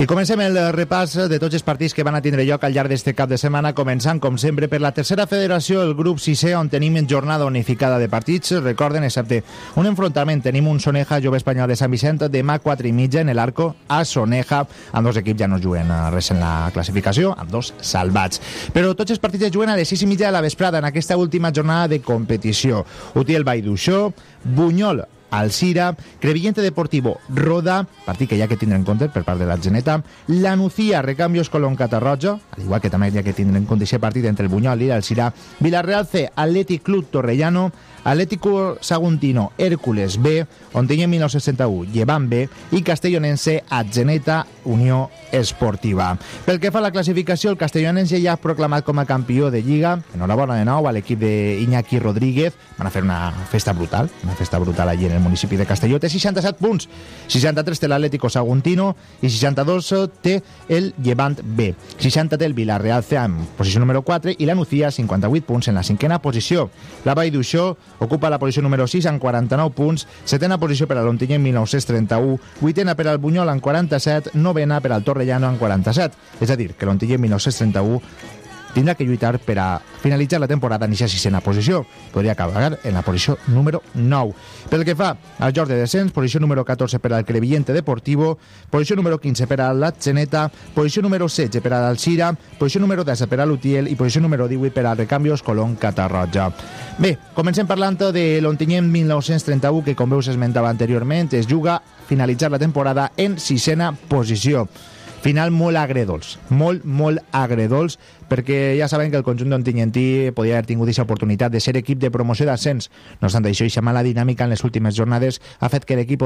I comencem el repàs de tots els partits que van a tindre lloc al llarg d'este cap de setmana, començant, com sempre, per la tercera federació, el grup 6è, on tenim jornada unificada de partits. Recorden, excepte un enfrontament, tenim un Soneja Jove Espanyol de Sant Vicent demà 4:30 en l'Arco a Soneja. Amb dos equips ja no juguen res en la classificació, amb dos salvats. Però tots els partits es juguen a les 6:30 de la vesprada en aquesta última jornada de competició. Utiel Vallduixó, Bunyol Alcira, Crevillente Deportivo Roda, partit que hi ha que tindre en compte per part de la Geneta, la Nucía Recambios Colón Catarroja, al igual que també hi ha que tindre en compte aquest partit entre el Bunyol i l'Alcira, Villarreal C, Atlètic Club Torrellano, Atlético Saguntino Hércules B, Ontinyent 1961 Llevant B i Castellonense Atzeneta Unió Esportiva. Pel que fa a la classificació, el Castellonense ja ha proclamat com a campió de Lliga. Enhorabona de nou a l'equip d'Iñaki Rodríguez. Van a fer una festa brutal allí en el municipi de Castelló. Té 67 punts, 63 té l'Atlético Saguntino i 62 té el Llevant B. 60 té el Villarreal C en posició número 4 i la Nucía 58 punts en la cinquena posició. La Vallduixó ocupa la posició número 6 amb 49 punts, setena posició per a l'Ontinyent 1931, vuitena per al Bunyol amb 47, novena per al Torrellano amb 47. És a dir, que l'Ontinyent 1931 tindrà que lluitar per a finalitzar la temporada en aquesta sisena posició. Podria acabar en la posició número 9. Pel que fa als jocs de descens, posició número 14 per al Crevillente Deportivo, posició número 15 per a l'Atzeneta, posició número 16 per a l'Alcira, posició número 10 per a l'Utiel i posició número 18 per a Recambios Colón Catarroja. Bé, comencem parlant de l'Ontinyent 1931, que com veus esmentava anteriorment, es juga finalitzar la temporada en sisena posició. Final molt agredolç, molt agredolç, perquè ja saben que el conjunt d'Ontinyentí podia haver tingut aquesta oportunitat de ser equip de promoció d'ascens. No obstant això, aquesta mala dinàmica en les últimes jornades ha fet que l'equip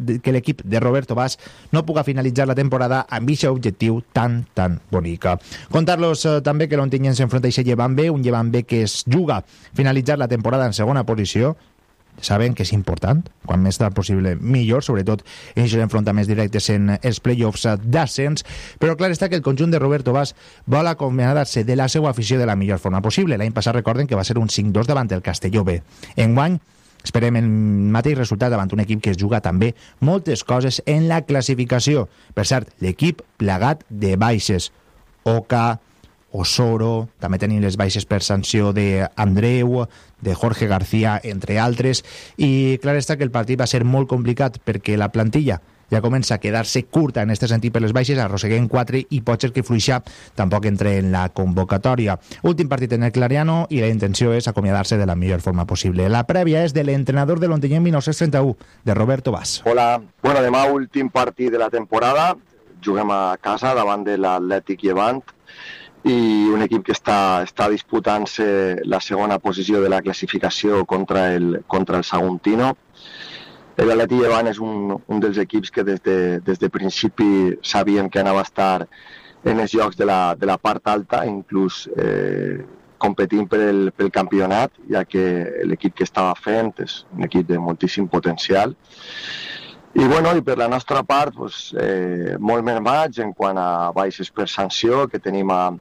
de Roberto Bas no puga finalitzar la temporada amb aquest objectiu tan bonica. Contar-los també que l'Ontinyent s'enfronta a aquest Llevant B, un Llevant B que es juga finalitzar la temporada en segona posició. Saben que és important, quan més tard possible millor, sobretot en aquests enfrontaments directes en els play-offs d'ascens, però clar està que el conjunt de Roberto Bas vol acomiadar-se de la seva afició de la millor forma possible. L'any passat recorden que va ser un 5-2 davant el Castelló B. Enguany esperem el mateix resultat davant un equip que es juga també moltes coses en la classificació. Per cert, l'equip plagat de baixes. Oca, Osoro, també tenim les baixes per sanció d'Andreu, de Jorge García, entre altres, i clar està que el partit va ser molt complicat perquè la plantilla ja comença a quedar-se curta en aquest sentit per les baixes, arrosseguem 4 i pot ser que Fluixà tampoc entre en la convocatòria. Últim partit en el Clariano i la intenció és acomiadar-se de la millor forma possible. La prèvia és de l'entrenador de l'Ontinyent 1931, de Roberto Bas. Hola, bueno, demà últim partit de la temporada, juguem a casa davant de l'Atlètic Llevant, i un equip que està disputant-se la segona posició de la classificació contra el Saguntino. L'Atlètic Llevant és un dels equips que des de principi sabíem que anava a estar en els llocs de la part alta, inclús competint pel campionat, ja que l'equip que estava fent és un equip de moltíssim potencial. I per la nostra part, molt mermats en quant a baixes per sanció, que tenim a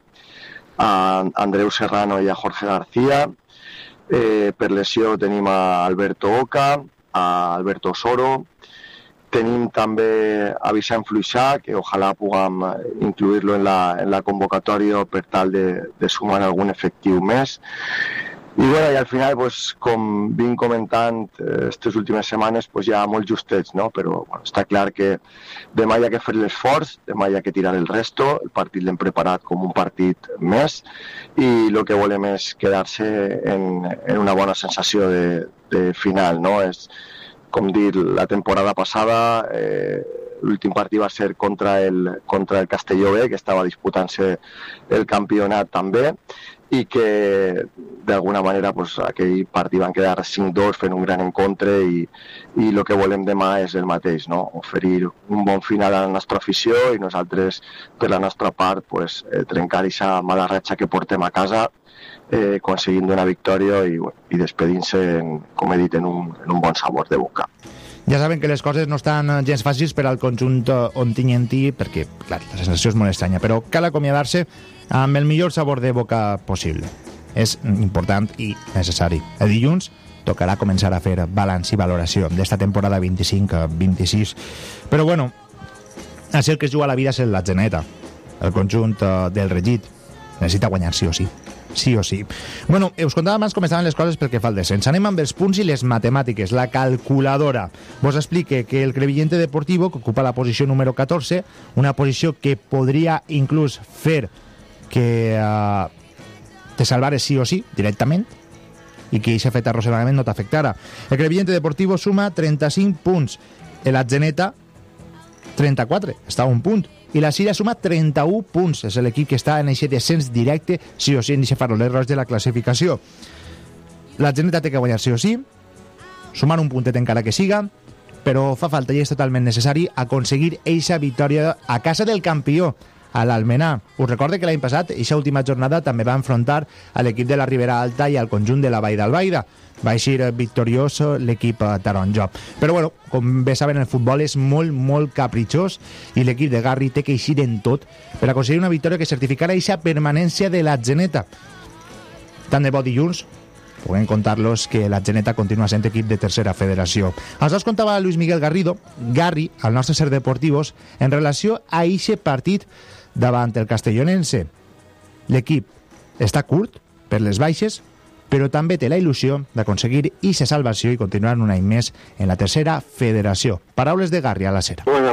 Andreu Serrano i a Jorge García. Per lesió tenim a Alberto Oca, a Alberto Osoro. Tenim també a Vicent Fluixà, que ojalà puguem incluir-lo en la convocatòria per tal de sumar algun efectiu més. I al final, com vinc comentant aquestes últimes setmanes, ja molt justets, no? Però està clar que demà hi ha que fer l'esforç, demà hi ha que tirar el resto, el partit l'hem preparat com un partit més i el que volem és quedar-se en una bona sensació de final, no? És, com dir, la temporada passada l'últim partit va ser contra el Castelló B, que estava disputant-se el campionat també, i que d'alguna manera aquell partit van quedar 5-2 fent un gran encontre i el que volem demà és el mateix, no? Oferir un bon final a la nostra afició i nosaltres, per la nostra part, trencar aquesta mala ratxa que portem a casa, aconseguint una victòria i despedint-se, com he dit, en un bon sabor de boca. Ja saben que les coses no estan gens fàcils per al conjunt ontinyentí, perquè, clar, la sensació és molt estranya, però cal acomiadar-se amb el millor sabor de boca possible. És important i necessari. El dilluns tocarà començar a fer balanç i valoració d'esta temporada 25-26. Però Així el que es juga a la vida és l'Atzeneta. El conjunt del Regit necessita guanyar sí o sí. Sí o sí. Bueno, us contava abans com estaven les coses pel que fa al descens. Anem amb els punts i les matemàtiques, la calculadora. Vos explique que el Crevillente Deportivo, que ocupa la posició número 14, una posició que podria inclús fer que te salvares sí o sí, directament, i que aquest fet arrossegament no t'afectara. El Crevillente Deportivo suma 35 punts. L'Atzeneta, 34, està a un punt. I la Sira suma 31 punts. És l'equip que està en aquest descens directe, sí o sí, en aquest faroler roig de la classificació. L'Atzeneta té que guanyar sí o sí, sumar un puntet encara que siga, però fa falta i és totalment necessari aconseguir eixa victòria a casa del campió, a l'Almenar. Us recorde que l'any passat, eixa última jornada, també va enfrontar a l'equip de la Ribera Alta i al conjunt de la Vall d'Albaida. Va eixir victoriós l'equip taronja. Però bueno, com bé saben, el futbol és molt, molt capritxós i l'equip de Garri té que eixir en tot per aconseguir una victòria que certificarà eixa permanència de l'Atzeneta. Tant de bo dilluns puguem contar-los que l'Atzeneta continua sent equip de tercera federació. Aleshores contava Luis Miguel Garrido, Garri, al nostre Ser Deportivos, en relació a eixe partit davant el castellonense. L'equip està curt per les baixes, però també té la il·lusió d'aconseguir eixa salvació i continuar un any més en la tercera federació. Paraules de Garri a la Sera. Bueno,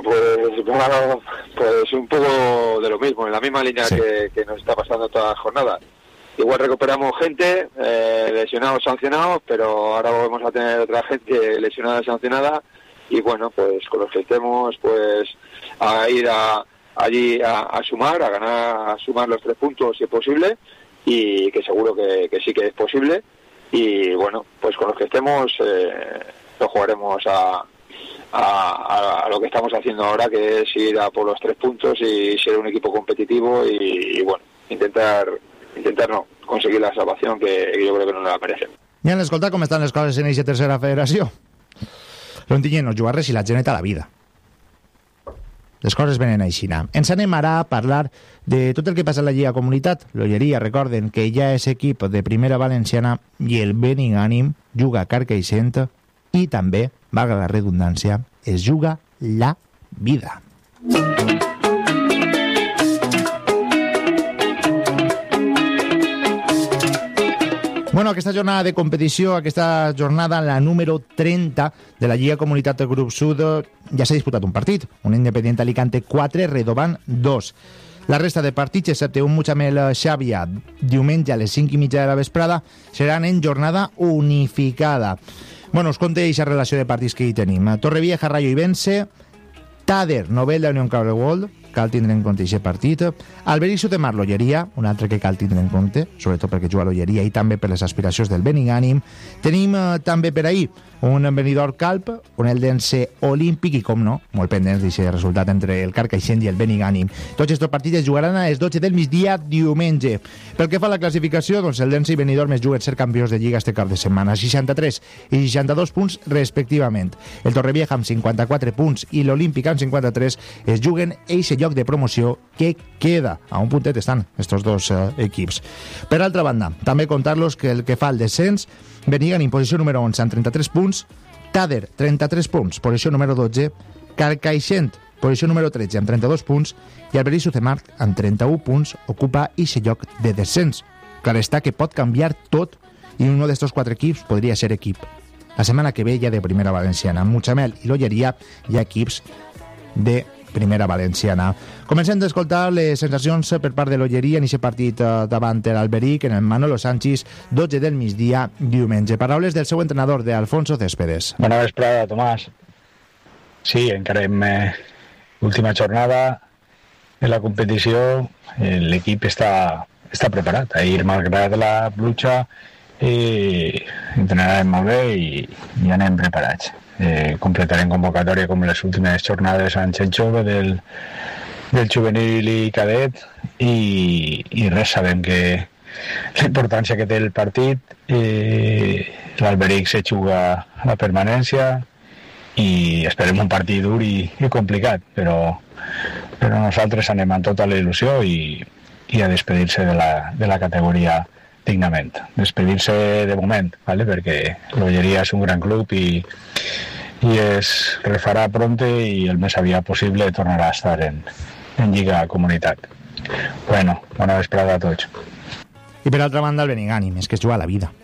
pues un poco de lo mismo, en la misma línea sí. que nos está pasando toda la jornada. Igual recuperamos gente, lesionados, sancionados, pero ahora vamos a tener otra gente lesionada, sancionada, y bueno, pues con los que estemos, pues a ir allí a sumar, a ganar, a sumar los 3 puntos si es posible, y que seguro que sí que es posible, y bueno, pues con los que estemos lo jugaremos a lo que estamos haciendo ahora, que es ir a por los 3 puntos y ser un equipo competitivo y bueno, intentar no, conseguir la salvación que yo creo que no la merecen. Ja han escoltat com estan les coses en aquesta tercera federació. No en tinguin els jugadors i la gent a la vida. Les coses venen així. Ens anem ara a parlar de tot el que passa a la Lliga Comunitat. L'Olleria, recorden que ja és equip de primera valenciana i el Benigànim juga a Carcaixent i també, valga la redundància, es juga la vida. Bueno, aquesta jornada de competició, aquesta jornada, la número 30 de la Lliga Comunitat del Grup Sud, ja s'ha disputat un partit. Un Independiente Alicante 4, Redován 2. La resta de partits, excepte un Mutxamel Xàbia, diumenge a les 5:30 de la vesprada, seran en jornada unificada. Bueno, us conté aquesta relació de partits que hi tenim. Torrevieja, Rayo i Vence, Tader, Novelda, Unión Cabregold, cal tindre en compte aquest partit. Alberic de Mar, l'Olleria, un altre que cal tindre en compte, sobretot perquè juga a l'Olleria i també per les aspiracions del Benigànim. Tenim també per ahir un Benidorm Calp, un Eldense Olímpic i, com no, molt pendents d'aquest resultat entre el Carcaixent i el Benigànim. Tots aquests partits es jugaran a les 12 del migdia diumenge. Pel que fa a la classificació, doncs Eldense i Benidorm es juguen ser campions de Lliga este cap de setmana, 63 i 62 punts respectivament. El Torrevieja amb 54 punts i l'Olímpic amb 53 es juguen eixe lloc de promoció que queda. A un puntet estan estos dos equips. Per altra banda, també contar-los que el que fa el descens, Benigànim, posició número 11 amb 33 punts, Tader, 33 punts, posició número 12, Carcaixent, posició número 13 amb 32 punts, i Alberic de Mar, amb 31 punts, ocupa eixe lloc de descens. Clar està que pot canviar tot i un d'estos 4 equips podria ser equip. La setmana que ve ja de primera valenciana. Amb Mutxamel i l'Olleria hi ha equips de primera valenciana. Comencem d'escoltar les sensacions per part de l'Olleria en aquest partit davant l'Alberic, en el Manolo Sánchez, 12 del migdia, diumenge. Paraules del seu entrenador, d'Alfonso Céspedes. Bona vesprada, Tomàs. Sí, encarem última jornada de la competició. L'equip està preparat. Ahir, malgrat la pluja, entrenarem molt bé i anem preparats. Completarem convocatòria com les últimes jornades en gent jove del juvenil i cadet i res, sabem que la importància que té el partit, l'Alberic se juga la permanència i esperem un partit dur i complicat, però nosaltres anem amb tota la il·lusió i a despedir-se de la categoria dignament. Despedir-se de moment, ¿vale? Perquè l'Olleria és un gran club i y es refará pronto y el més aviat possible tornarà a estar en Lliga Comunitat. Bueno, bona vesprada a tots. I per altra banda el Benigànim, és que es juga a la vida,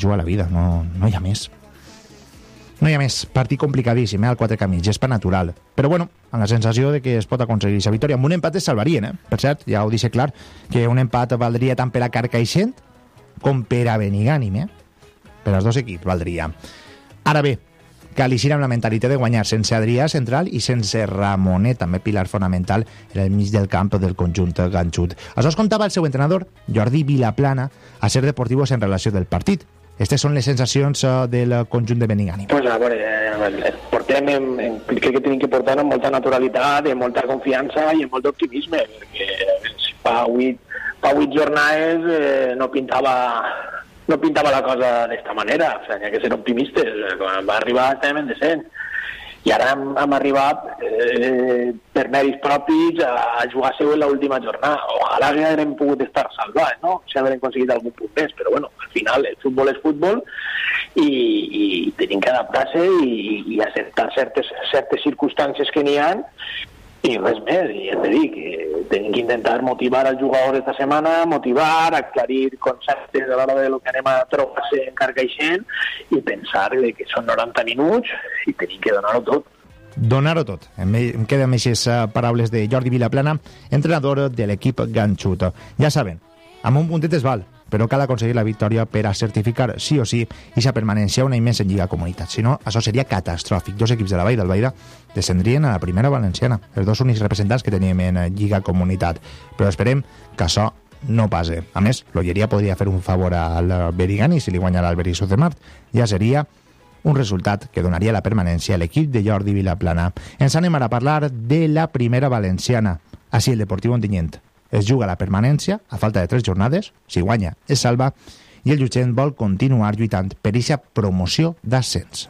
no hi ha més. No hi ha més, partit complicadíssim, al quatre camins, gespa natural. Però bueno, amb la sensació de que es pot aconseguir aquesta victòria. Amb un empat es salvarien, Per cert, ja ho deixe clar, que un empat valdria tant per a Carcaixent com per a Benigànim, Per als dos equips valdria. Ara bé, cal eixir amb la mentalitat de guanyar sense Adrià central i sense Ramonet, també pilar fonamental en el mig del camp del conjunt ganxut. Això es contava el seu entrenador, Jordi Vilaplana, a Ser Deportivos en relació del partit. Aquestes són les sensacions del conjunt de Benigànim. Pues a veure, portem, crec que tenim que portar amb molta naturalitat, amb molta confiança i amb molt d'optimisme, perquè fa 8 jornades no pintava la cosa d'esta manera, o sigui, hi ha que ser optimistes. Quan va arribar estàvem en descens i ara hem arribat per mèrits propis a jugar seu en l'última jornada. Ojalà que haguem pogut estar salvats, no? Si haguem aconseguit algun punt més, però bueno, al final el futbol és futbol i tenim que adaptar-se i acceptar certes circumstàncies que n'hi ha i res més. I hem de dir que tenim que intentar motivar els jugadors esta setmana, aclarir conceptes a l'hora de lo que anem a trobar-se en Carcaixent i pensar que són 90 minuts i tenim que donar-ho tot. Donar-ho tot. Em queden amb aquestes paraules de Jordi Vilaplana, entrenador de l'equip ganxut. Ja saben, amb un puntet es val, però cal aconseguir la victòria per a certificar sí o sí aquesta permanència un any més en Lliga Comunitat. Si no, això seria catastròfic. Dos equips de la Vall d'Albaida descendrien a la primera valenciana, els dos únics representants que teníem en Lliga Comunitat. Però esperem que això no passe. A més, l'Olleria podria fer un favor al Benigànim si li guanya l'Alberic Sotemart. Ja seria un resultat que donaria la permanència a l'equip de Jordi Vilaplana. Ens anem ara a parlar de la primera valenciana. Així el Deportiu Ontinyent es juga la permanència a falta de 3 jornades, si guanya es salva, i el Llutxent vol continuar lluitant per aquesta promoció d'ascens.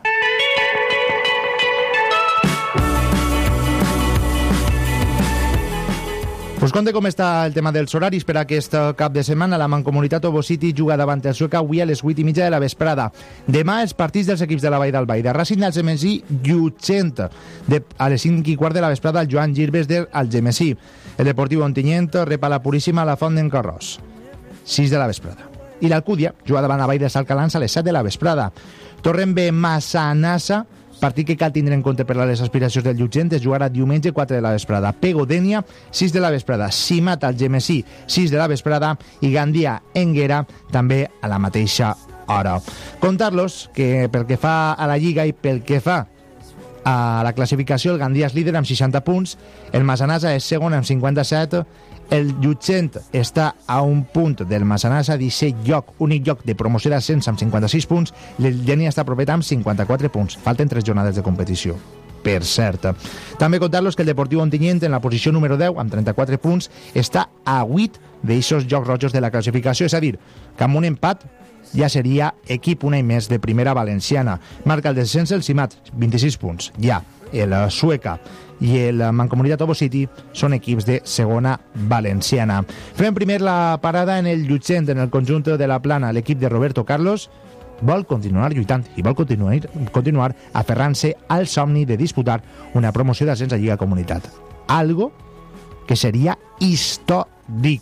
Us conte com està el tema dels horaris per aquest cap de setmana. La Mancomunitat Obo City juga davant el Sueca avui a les 8:30 de la vesprada. Demà els partits dels equips de la Vall d'Albaida. Racing d'Algemesí, Llutxent. A les 5:15 de la vesprada el Joan Girbes d'Algemesí. El Deportiu Ontinyent rep a la Puríssima a la Font d'en Carròs. 6 de la vesprada. I l'Alcúdia juga davant la Vall de Salcalans a les 7 de la vesprada. Torrenbe Massanassa, partit que cal tindre en compte per les aspiracions del Llutxent, es jugarà diumenge 4 de la vesprada. Pego Dènia, 6 de la vesprada. Simat Algemesí, 6 de la vesprada. I Gandia Enguera, també a la mateixa hora. Contar-los que pel que fa a la Lliga i pel que fa a la classificació, el Gandia és líder amb 60 punts, el Massanassa és segon amb 57, el Llutxent està a un punt del Massanassa, 17 lloc, únic lloc de promoció d'ascens amb 56 punts, el Dènia està propet amb 54 punts. Falten 3 jornades de competició, per cert. També contar-los que el Deportiu Ontinyent, en la posició número 10, amb 34 punts, està a 8 d'eixos jocs rojos de la classificació, és a dir, que amb un empat ja seria equip un any més de primera valenciana. Marca el descens el Simat, 26 punts. Ja el Sueca i el Mancomunitat Obo City són equips de segona valenciana. Fem primer la parada en el Llutxent, en el conjunt de la Plana. L'equip de Roberto Carlos vol continuar lluitant i vol continuar aferrant-se al somni de disputar una promoció d'ascens a Lliga Comunitat. Algo que seria històric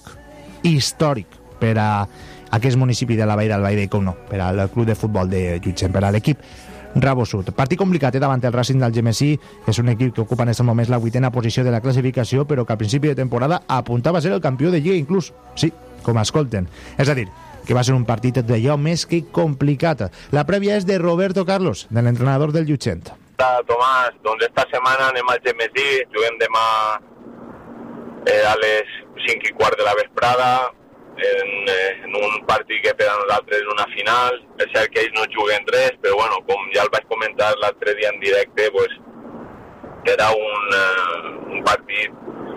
per a aquest municipi de la Vall d'Albaida i com no, per al club de futbol de Llutxent, per a l'equip Rabo Sud. Partit complicat davant el Racing d'Algemesí, que és un equip que ocupa en aquest moment la 8a posició de la classificació, però que al principi de temporada apuntava a ser el campió de Lliga inclús. Sí, com escolten. És a dir, que va ser un partit d'allò més que complicat. La prèvia és de Roberto Carlos, de l'entrenador del Llutxent. Tomàs, doncs esta setmana anem al Algemesí, juguem demà a les 5:15 de la vesprada, en un partit que per a nosaltres és una final. És cert que ells no juguen res, però bueno, com ja el vaig comentar l'altre dia en directe, pues, era un partit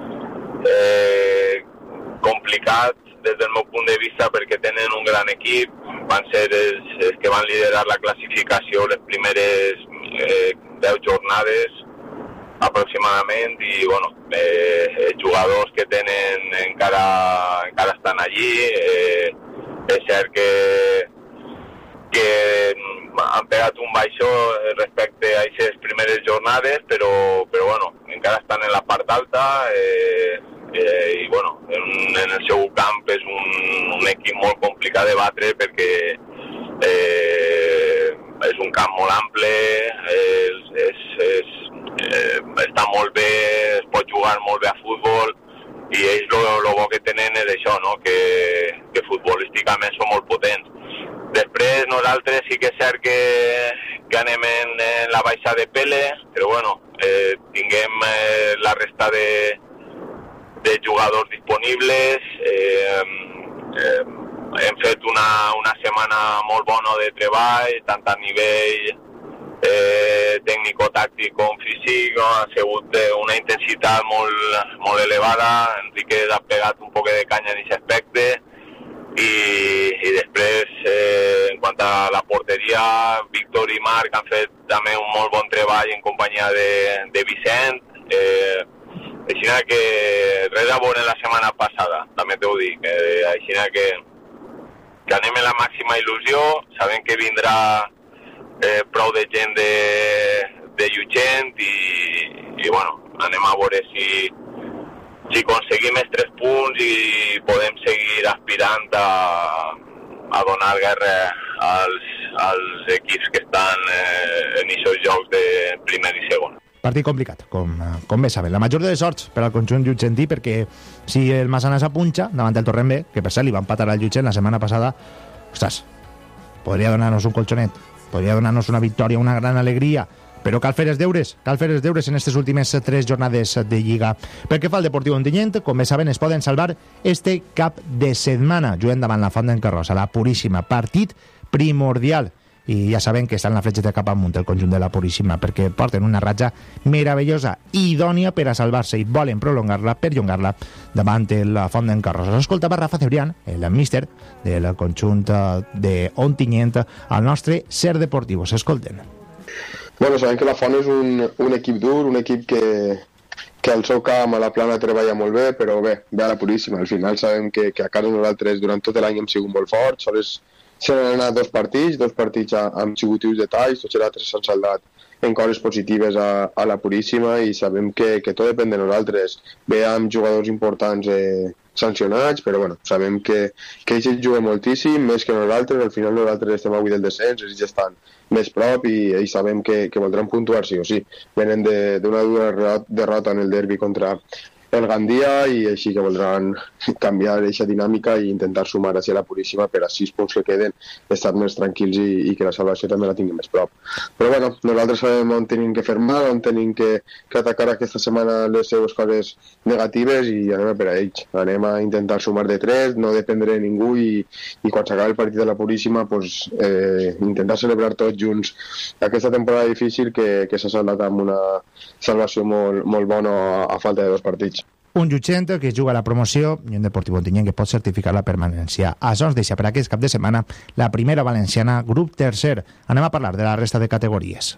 complicat des del meu punt de vista perquè tenen un gran equip, van ser els que van liderar la classificació les primeres 10 jornades aproximadament i bueno, els jugadors que tenen encara estan allí. És cert que han pegat un baixó respecte a aquestes primeres jornades, però bueno, encara estan en la part alta, i bueno, en el seu camp és un equip molt complicat de batre perquè és un camp molt ample, està molt bé, es pot jugar molt bé a futbol, i ells el bo que tenen és això, no? que futbolísticament són molt potents. Després nosaltres sí que és cert que anem en la baixa de pele, però bueno, tinguem la resta de jugadors disponibles, hem fet una setmana molt bona de treball, tant a nivell tècnico-tàctic com físic, ha sigut una intensitat molt elevada, Enrique ha pegat un poc de canya en aquest aspecte, i després, en quant a la porteria, Víctor i Marc han fet també un molt bon treball en companyia de Vicent, així que res a veure la setmana passada, també t'ho dic, així que anem en la màxima il·lusió, sabem que vindrà prou de gent de Llutxent i bueno, anem a veure si aconseguim els 3 punts i podem seguir aspirant a donar guerra als equips que estan en aquests jocs de primer i segon. Partit complicat, com bé saben. La major de les sorts per al conjunt llutxentí, perquè si el Massana s'apunxa davant el Torrent B, que per cert li va empatar al Llutxent la setmana passada, ostres, podria donar-nos un colxonet, podria donar-nos una victòria, una gran alegria, però cal fer els deures en aquestes últimes 3 jornades de Lliga. Pel que fa al Deportiu Ontinyent, com bé saben, es poden salvar este cap de setmana, jugant davant la Font d'en Carròs, a la Puríssima, partit primordial, i ja saben que està en la fletxeta cap amunt el conjunt de la Puríssima, perquè porten una ratxa meravellosa, idònia per a salvar-se, i volen prolongar-la, perllongar-la davant la Font d'en Carròs. Escoltava Rafa Cebrián, el míster del conjunt de Ontinyent, al nostre Ser Deportivo. S'escolten. Bueno, sabem que la Font és un equip dur, un equip que al seu camp a la plana treballa molt bé, però bé a la Puríssima. Al final sabem que a casa nosaltres durant tot l'any hem sigut molt forts, sols se n'han anat 2 partits amb xigutius detalls, tots els altres s'han saldat en coses positives a la Puríssima, i sabem que tot depèn de nosaltres. Bé amb jugadors importants sancionats, però bueno, sabem que ells juguen moltíssim, més que nosaltres. Al final nosaltres estem avui del descens, ells ja estan més prop i ells sabem que voldran puntuar sí o sí. Venen d'una dura derrota en el derbi contra el Gandia, i així que voldran canviar aquesta dinàmica i intentar sumar hacia la Puríssima per a 6 punts que queden, estar més tranquils i que la salvació també la tinguem més prop. Però bueno, nosaltres sabem on tenim que fer mal, on tenim que atacar aquesta setmana les seves coses negatives, i anem a per a ells. Anem a intentar sumar de 3, no dependre de ningú, i quan s'acabi el partit de la Puríssima pues, intentar celebrar tots junts aquesta temporada difícil que s'ha saldat amb una salvació molt bona a falta de 2 partits. Un Llutxent que juga a la promoció i un Deportiu Ontinyent que pot certificar la permanència. Això ens deixa per aquest cap de setmana la primera valenciana, grup tercer. Anem a parlar de la resta de categories.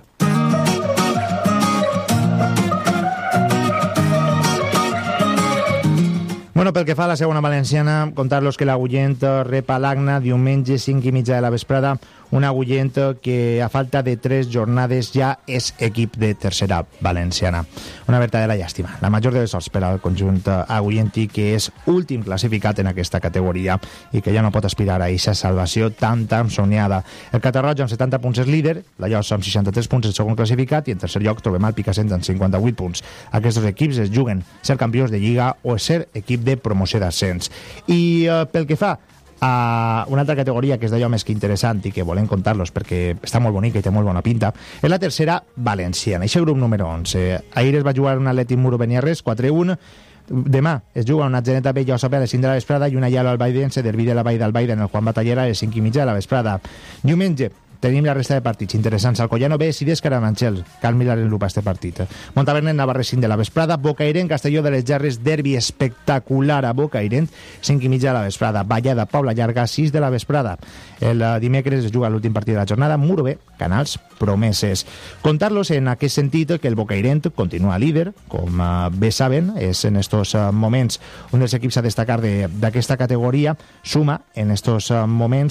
Bueno, pel que fa a la segona valenciana, contar-los que l'Agullent rep a l'Agna diumenge 5:30 de la vesprada, un Agullent que a falta de 3 jornades ja és equip de tercera valenciana. Una verdadera llàstima. La major de les sorts per al conjunt agullentí, que és últim classificat en aquesta categoria i que ja no pot aspirar a aquesta salvació tan somiada. El Catarroig amb 70 punts és líder, la Llosa amb 63 punts és segon classificat, i en tercer lloc trobem el Picassent amb 58 punts. Aquests dos equips es juguen ser campions de Lliga o ser equip de promoció d'ascens. I pel que fa a una altra categoria que és d'allò més que interessant i que volem contar-los perquè està molt bonica i té molt bona pinta, és la tercera valenciana, aquest grup número 11. Ahir es va jugar un Atlètic Muro Beniarrés 4-1. Demà es juga una Atzeneta Bella a les 5 de la vesprada i una Llalo Albaidense, derbi de la Vall d'Albaida en el Juan Batallera a les 5:30 de la vesprada. Diumenge tenim la resta de partits interessants. Alcoyano B, Sides, Carabanchel. Cal mirar en lupa este partit. Montavernet, Navarrés, 5 de la vesprada. Bocairent, Castelló de les Gerres, derbi espectacular a Bocairent, 5:30 de la vesprada. Vallada, Pobla Llarga, 6 de la vesprada. El dimecres es juga l'últim partit de la jornada. Muro B, Canals, Promeses. Contar-los en aquest sentit que el Bocairent continua líder, com bé saben, és en estos moments un dels equips a destacar d'aquesta categoria. Suma en estos moments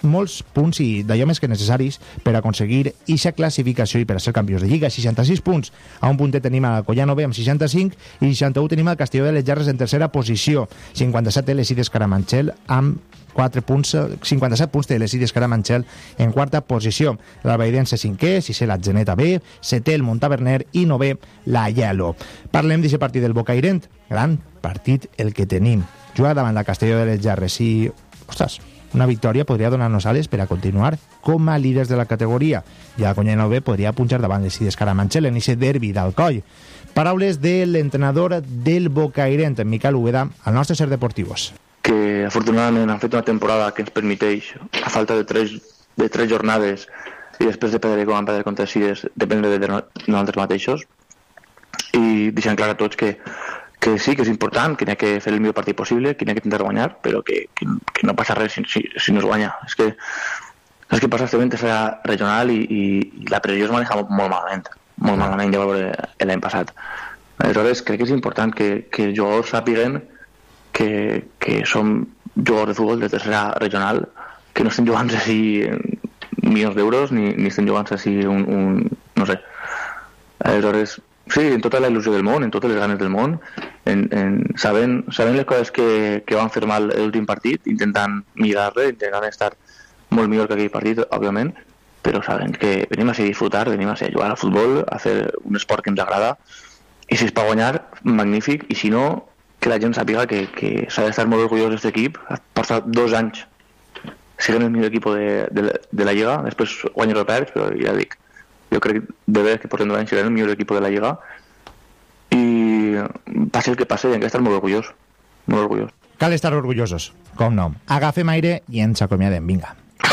molts punts i d'allò més que necessaris per aconseguir eixa classificació i per a ser campions de Lliga. 66 punts. A un puntet tenim a Collano B amb 65 i 61 tenim al Castelló de les Jarres en tercera posició. 57 l'Esides Caramanchel amb 4 punts, 57 punts té l'Esides Caramanchel en quarta posició. L'Albaidense 5è, 6è la Geneta B, 7è el Montaverner i 9è la Yelo. Parlem d'aquest partit del Bocairent. Gran partit el que tenim. Juga davant la Castelló de les Jarres i, ostres, una victòria podria donar-nos ales per a continuar com a líders de la categoria. Ja Collano B podria punxar davant l'Esides Caramanchel en aquest derbi d'Alcoi. Paraules de l'entrenador del Bocairent, Miquel Ubeda, al nostre Ser Deportivos. Que afortunadament han fet una temporada que ens permeteix, a falta de tres jornades i després de perdre com han perdre contra Sides, dependre de nosaltres mateixos, i deixant clar a tots que sí, que és important, que n'hi ha que fer el millor partit possible, que n'hi ha que intentar guanyar, però que no passa res si no es guanya. És que passa que serà regional i la pressió es maneja molt malament, ja va veure l'any passat. Aleshores, crec que és important que els jugadors sàpiguen que som jugadors de futbol de tercera regional, que no estem jugant així milions d'euros ni estem jugant així no sé. Aleshores, sí, en tota la il·lusió del món, en totes les ganes del món, sabent les coses que van fer mal l'últim partit, intentant millorar-le, intentant estar molt millor que aquell partit, òbviament, però sabent que venim a ser disfrutar, venim a ser jugar al futbol, a fer un esport que ens agrada, i si és per guanyar, magnífic, i si no, que la gent sàpiga que s'ha d'estar molt orgullós d'aquest equip. Ha passat 2 anys sent el millor equip de la Lliga, després guanyar o perds, però ja dic, jo crec de veres que portem 2 anys sent el millor equip de la Lliga, i passi el que passi, hem d'estar molt orgullós. Cal estar orgullosos, com no. Agafem aire i ens acomiadem, vinga.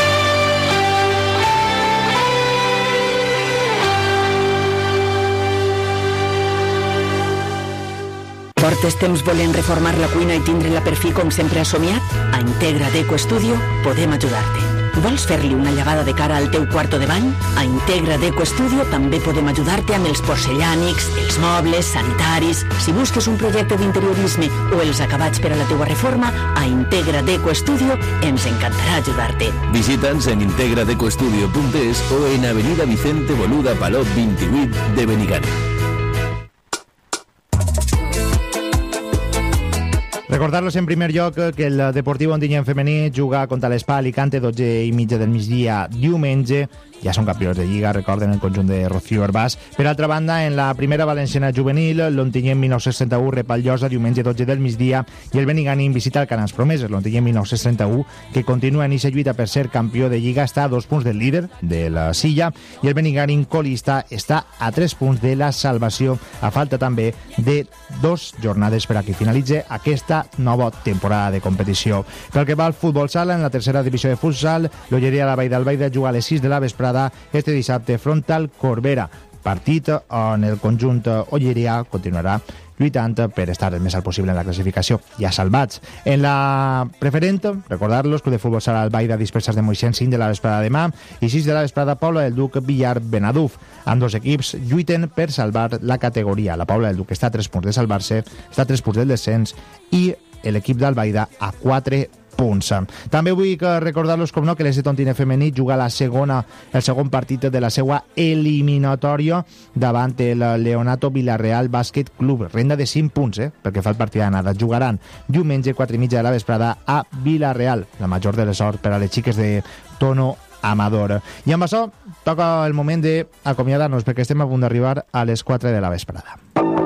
Portes temps volent reformar la cuina i tindre-la per fi com sempre has somiat? A Integra Deco Studio podem ajudar-te. Vols fer-li una llevada de cara al teu quarto de bany? A Integra Deco Studio també podem ajudar-te amb els porcellànics, els mobles, sanitaris. Si busques un projecte d'interiorisme o els acabats per a la teua reforma, a Integra Deco Studio ens encantarà ajudar-te. Visita'ns en integradecostudio.es o en Avenida Vicente Boluda Palop 28 de Benigànim. Recordar-los en primer lloc que el Deportiu Ontinyent femení juga contra l'Espa Alicante 12:30 del migdia diumenge. Ja són campions de Lliga, recorden el conjunt de Rocío Herbàs. Per altra banda, en la primera valenciana juvenil, l'Ontinyent 1961 rep el Llosa diumenge 12 del migdia i el Benigànim visita el Canals Promeses. L'Ontinyent 1931, que continua en eixa lluita per ser campió de Lliga, està a 2 punts del líder de la Silla i el Benigànim colista està a 3 punts de la salvació, a falta també de 2 jornades per a que finalitzi aquesta nova temporada de competició. Pel que va al futbol sala, en la tercera divisió de futsal, l'Olleria La Vall d'Albaida juga a les 6 de la vesprada este dissabte front al Corbera, partit on el conjunt ollerià continuarà lluitant per estar el més alt possible en la classificació. Ja salvats. En la preferent, recordar-los, Club de Futbol Sala Albaida dispersas de Moixent, 5 de la vesprada demà i 6 de la vesprada Paula del Duc Villar Benaduf. Ambdós equips lluiten per salvar la categoria. La Paula del Duc està a 3 punts de salvar-se, està a 3 punts del descens i l'equip d'Albaida a 4 punts. També vull recordar-los, com no, que l'Est Ontinyent femení juga el segon partit de la seva eliminatòria davant el Leonato Villarreal Bàsquet Club. Renda de 5 punts, perquè fa el partit d'anada. Jugaran diumenge 4:30 de la vesprada a Villarreal. La major de les sort per a les xiques de tono amador. I amb això toca el moment d'acomiadar-nos, perquè estem a punt d'arribar a les 4 de la vesprada.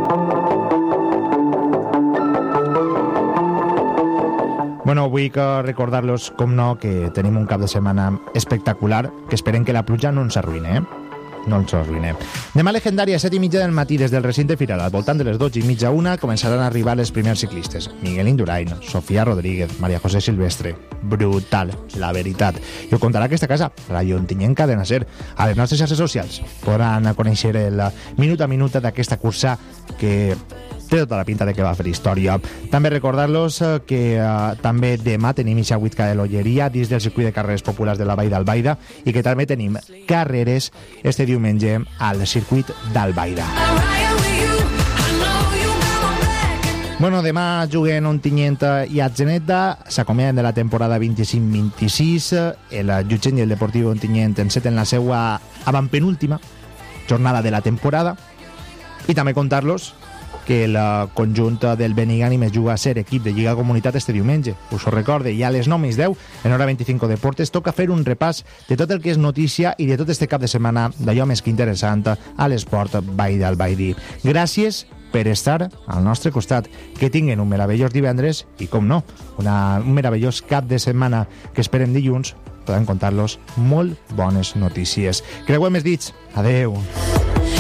Bueno, vull recordar-los, com no, que tenim un cap de setmana espectacular, que esperem que la pluja no ens arruïni, no ens arruïni. Demà legendària, 7:30 del matí, des del recinte firal, al voltant de les 12:30 1, començaran a arribar els primers ciclistes. Miguel Indurain, Sofía Rodríguez, María José Silvestre. Brutal, la veritat. I ho contarà aquesta casa, Radio Ontinyent Cadena Ser. A les nostres xarxes socials podran conèixer el minut a minut d'aquesta cursa que té tota la pinta de que va fer història. També recordar-los que també demà tenim eixa Huitca de l'Olleria dins del circuit de carreres populars de la Vall d'Albaida i que també tenim carreres este diumenge al circuit d'Albaida. Bueno, demà juguen Ontinyent i Atzeneta, s'acomiaden de la temporada 25-26, el Llutxent i el Deportiu Ontinyent enceten la seva avantpenúltima jornada de la temporada, i també contar-los que el conjunt del Benigànim es juga a ser equip de Lliga Comunitat este diumenge. Us ho recorde, i a les 9:10, en hora 25 Deportes, toca fer un repàs de tot el que és notícia i de tot este cap de setmana d'allò més que interessant a l'esport Vall d'Albaida. Gràcies per estar al nostre costat. Que tinguen un meravellós divendres i, com no, un meravellós cap de setmana que esperem dilluns podem contar-los molt bones notícies. Creuem els dits. Adeu.